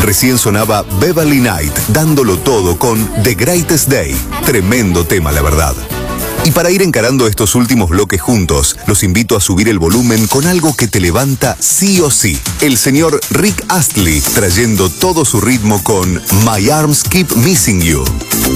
Recién sonaba Beverly Knight, dándolo todo con The Greatest Day. Tremendo tema, la verdad. Y para ir encarando estos últimos bloques juntos, los invito a subir el volumen con algo que te levanta sí o sí. El señor Rick Astley, trayendo todo su ritmo con My Arms Keep Missing You.